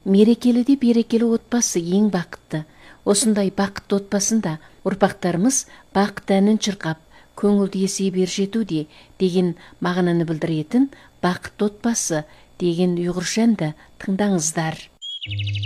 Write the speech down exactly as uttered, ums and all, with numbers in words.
Мерекелі берекелі отбасы ең бақытты. Осындай бақытты отбасында ұрпақтарымыз бақыт әнін шырқап, көңілді есе бер жетуде деген мағынаны білдіретін бақытты отбасы деген ұйғырша әнді тыңдаңыздар.